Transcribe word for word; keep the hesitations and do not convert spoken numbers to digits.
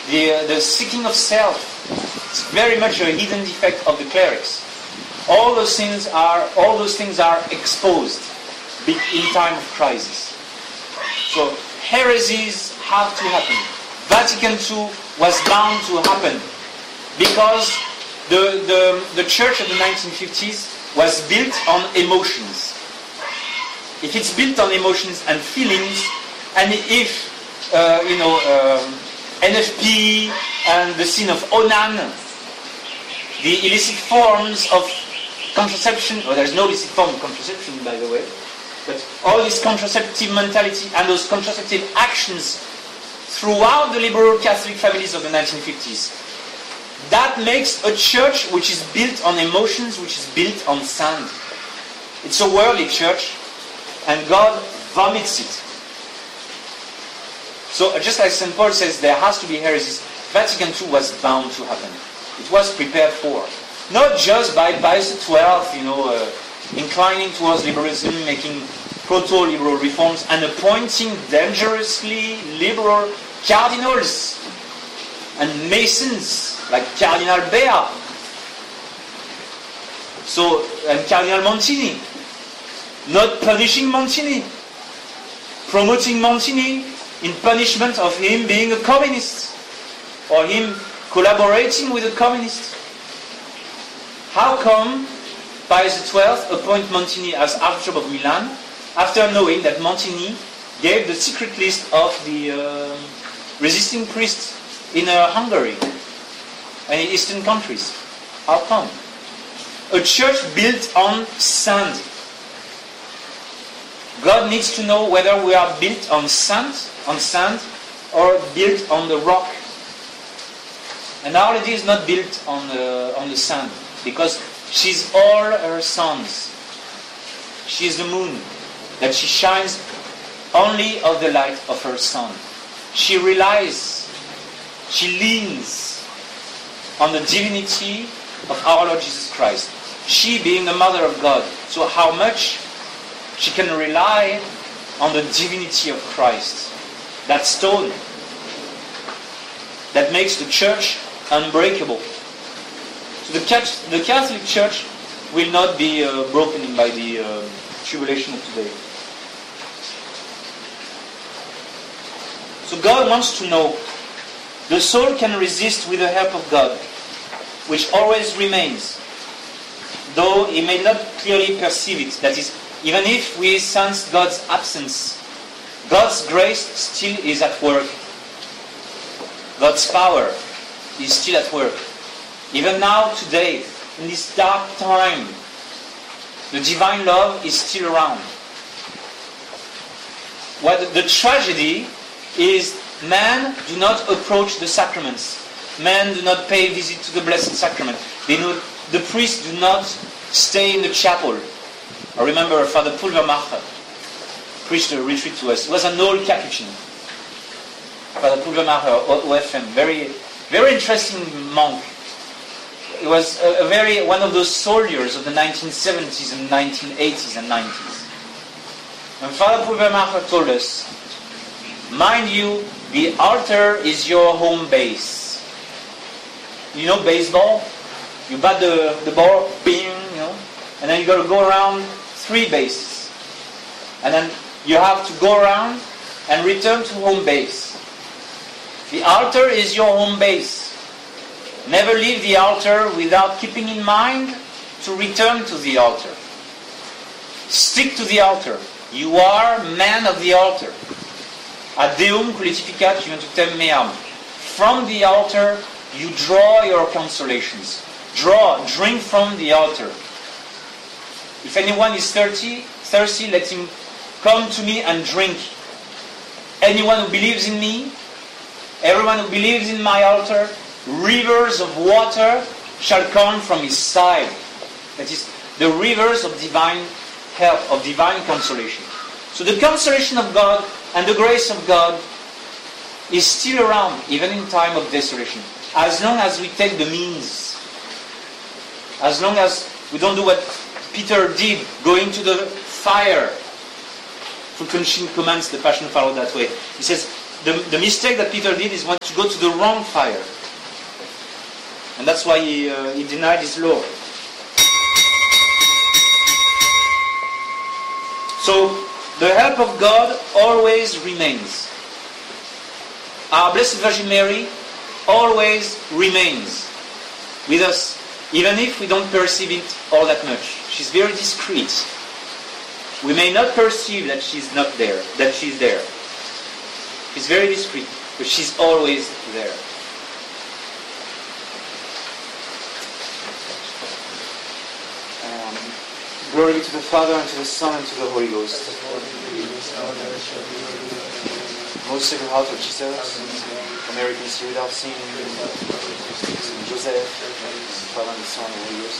the, uh, the seeking of self. It's very much a hidden defect of the clerics. All those things are, all those things are exposed in time of crisis. So heresies have to happen. Vatican Two was bound to happen because the, the, the church of the nineteen fifties was built on emotions. If it's built on emotions and feelings, and if, uh, you know, um, N F P and the sin of Onan, the illicit forms of contraception, or there's no illicit form of contraception, by the way, but all this contraceptive mentality and those contraceptive actions throughout the liberal Catholic families of the nineteen fifties, that makes a church which is built on emotions, which is built on sand. It's a worldly church, and God vomits it. So just like Saint Paul says, there has to be heresies. Vatican Two was bound to happen. It was prepared for. Not just by Pius the twelfth, you know, uh, inclining towards liberalism, making proto-liberal reforms, and appointing dangerously liberal cardinals and masons like Cardinal Bea, so and Cardinal Montini. Not punishing Montini, promoting Montini in punishment of him being a communist or him collaborating with a communist. How come Pius the twelfth appoint Montini as Archbishop of Milan after knowing that Montini gave the secret list of the uh, resisting priests in uh, Hungary and in Eastern countries? How come? A church built on sand. God needs to know whether we are built on sand, on sand, or built on the rock. And Our Lady is not built on the on the sand, because she's all her sons. She is the moon, that she shines only of the light of her Son. She relies, she leans on the divinity of our Lord Jesus Christ. She being the Mother of God. So how much she can rely on the divinity of Christ. That stone that makes the church unbreakable. So the Catholic Church will not be uh, broken by the uh, tribulation of today. So God wants to know. The soul can resist with the help of God, which always remains, though he may not clearly perceive it. That is, even if we sense God's absence, God's grace still is at work. God's power is still at work. Even now, today, in this dark time, the divine love is still around. What the tragedy is, men do not approach the sacraments. Men do not pay visit to the Blessed Sacrament. They know, the priests do not stay in the chapel. I remember Father Pulvermacher preached a retreat to us. He was an old Capuchin. Father Pulvermacher, O F M, very, very interesting monk. He was a, a very one of those soldiers of the nineteen seventies and nineteen eighties and nineties. And Father Pulvermacher told us, mind you, the altar is your home base. You know baseball? You bat the, the ball, bing, you know, and then you got to go around three bases. And then you have to go around and return to home base. The altar is your home base. Never leave the altar without keeping in mind to return to the altar. Stick to the altar. You are man of the altar. Ad Deum coletificat juventutem meam. From the altar, you draw your consolations. Draw, drink from the altar. If anyone is thirsty, thirsty, let him come to me and drink. Anyone who believes in me, everyone who believes in my altar, rivers of water shall come from his side. That is, the rivers of divine help, of divine consolation. So the consolation of God and the grace of God is still around, even in time of desolation. As long as we take the means. As long as we don't do what Peter did, going to the fire. Fulton Sheen comments the Passion Follow that way. He says, the, the mistake that Peter did is want to go to the wrong fire. And that's why he, uh, he denied his Lord. So, the help of God always remains. Our Blessed Virgin Mary always remains with us, even if we don't perceive it all that much. She's very discreet. We may not perceive that she's not there, that she's there. She's very discreet, but she's always there. Um, glory be to the Father, and to the Son, and to the Holy Ghost. Most Sacred Heart of Jesus, Mary, conceived without sin, Saint Joseph, Father, and the Son, and the Holy Ghost.